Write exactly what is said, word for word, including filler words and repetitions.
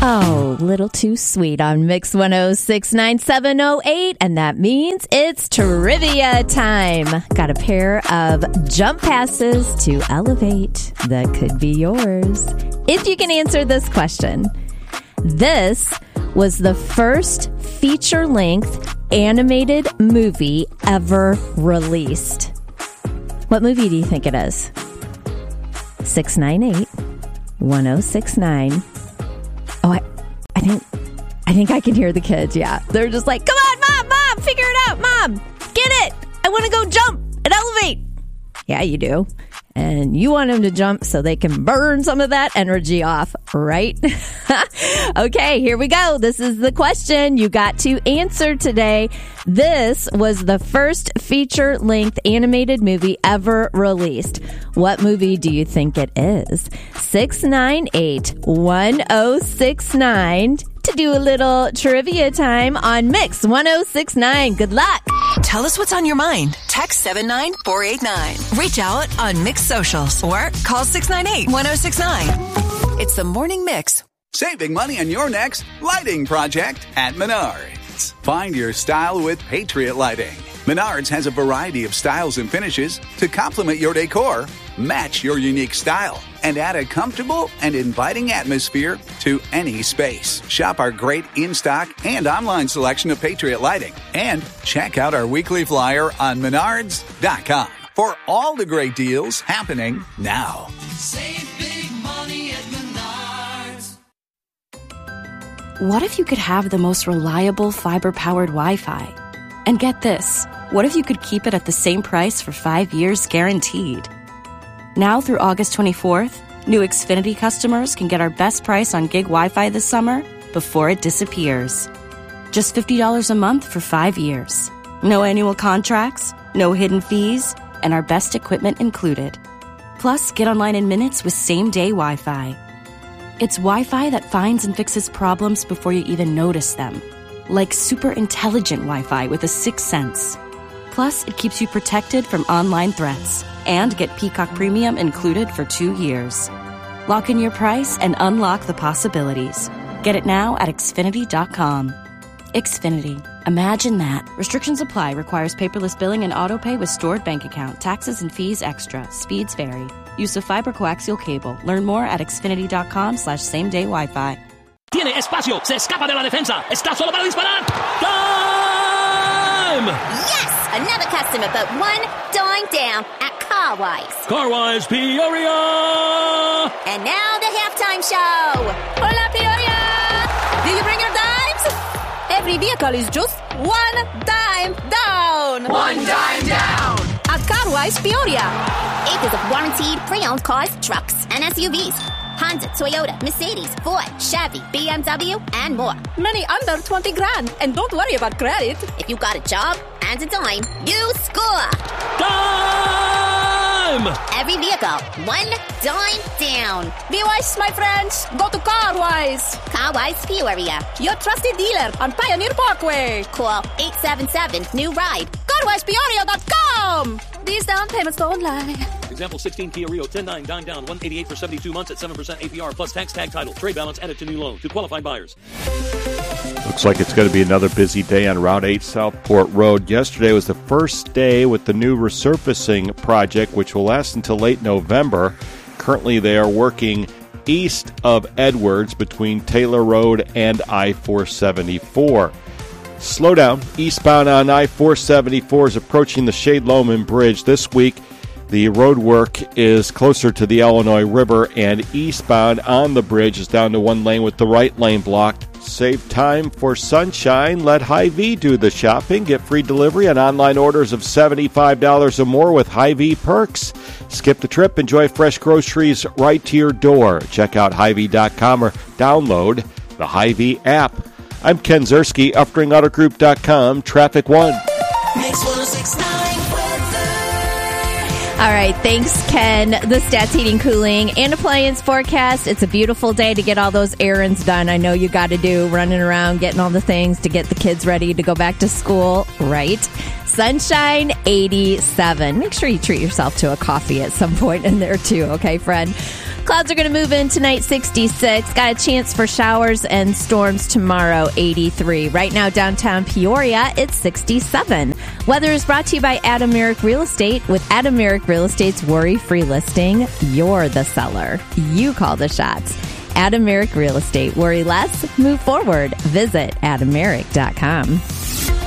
Oh, little too sweet on Mix one oh six point nine, seven oh eight, and that means it's trivia time. Got a pair of jump passes to Elevate that could be yours if you can answer this question. This was the first feature-length animated movie ever released. What movie do you think it is? six nine eight, one oh six nine. Oh, I, I think I think I can hear the kids. Yeah. They're just like, come on, Mom, Mom, figure it out, Mom. Get it. I want to go jump and elevate. Yeah, you do. And you want them to jump so they can burn some of that energy off, right? Okay, here we go. This is the question you got to answer today. This was the first feature-length animated movie ever released. What movie do you think it is? six nine eight, one oh six nine to do a little trivia time on Mix one oh six point nine. Good luck. Tell us what's on your mind. Text seven nine four eight nine. Reach out on Mix Socials or call six nine eight, one oh six nine. It's the Morning Mix. Saving money on your next lighting project at Menards. Find your style with Patriot Lighting. Menards has a variety of styles and finishes to complement your decor, match your unique style, and add a comfortable and inviting atmosphere to any space. Shop our great in-stock and online selection of Patriot Lighting. And check out our weekly flyer on menards dot com for all the great deals happening now. Save big money at Menards. What if you could have the most reliable fiber-powered Wi-Fi? And get this, what if you could keep it at the same price for five years guaranteed? Now through August twenty-fourth, new Xfinity customers can get our best price on gig Wi-Fi this summer before it disappears. Just fifty dollars a month for five years. No annual contracts, no hidden fees, and our best equipment included. Plus, get online in minutes with same-day Wi-Fi. It's Wi-Fi that finds and fixes problems before you even notice them. Like super intelligent Wi-Fi with a sixth sense. Plus, it keeps you protected from online threats. And get Peacock Premium included for two years. Lock in your price and unlock the possibilities. Get it now at Xfinity dot com. Xfinity. Imagine that. Restrictions apply. Requires paperless billing and autopay with stored bank account. Taxes and fees extra. Speeds vary. Use of fiber coaxial cable. Learn more at Xfinity dot com slash same day Wi-Fi. Tiene espacio. Se escapa de la defensa. Está solo para disparar. Time! Yes! Another customer but one dime down at Carwise. Carwise Peoria! And now the halftime show. Hola, Peoria! Did you bring your dimes? Every vehicle is just one dime down. One dime down. At Carwise Peoria. Acres of warranted pre-owned cars, trucks, and S U Vs. Honda, Toyota, Mercedes, Ford, Chevy, B M W, and more. Many under twenty grand. And don't worry about credit. If you got a job and a dime, you score. Time! Every vehicle, one dime down. Be wise, my friends. Go to Carwise. Carwise Peoria. Your trusted dealer on Pioneer Parkway. Call eight seven seven, new ride. Carwise Peoria dot com. These down payments don't lie. Example sixteen Kia Rio ten nine dine down one eighty-eight for seventy-two months at seven percent A P R plus tax tag title. Trade balance added to new loan to qualified buyers. Looks like it's going to be another busy day on Route eight Southport Road. Yesterday was the first day with the new resurfacing project, which will last until late November. Currently, they are working east of Edwards between Taylor Road and I four seventy-four. Slowdown eastbound on I four seventy-four is approaching the Shade Loman Bridge this week. The road work is closer to the Illinois River, and eastbound on the bridge is down to one lane with the right lane blocked. Save time for sunshine. Let Hy-Vee do the shopping. Get free delivery on online orders of seventy-five dollars or more with Hy-Vee perks. Skip the trip. Enjoy fresh groceries right to your door. Check out Hy Vee dot com or download the Hy-Vee app. I'm Ken Zerski, Uftring Auto Group dot com, Traffic One. Mix one oh six point nine. All right, thanks, Ken. The Stats Heating, Cooling, and Appliance forecast. It's a beautiful day to get all those errands done. I know you got to do, running around, getting all the things to get the kids ready to go back to school, right? Sunshine, eighty-seven. Make sure you treat yourself to a coffee at some point in there, too, okay, friend? Clouds are going to move in tonight, sixty-six. Got a chance for showers and storms tomorrow, eighty-three. Right now, downtown Peoria, it's sixty-seven. Weather is brought to you by Adam Merrick Real Estate. With Adam Merrick Real Estate's worry-free listing, you're the seller. You call the shots. Adam Merrick Real Estate. Worry less, move forward. Visit adam merrick dot com.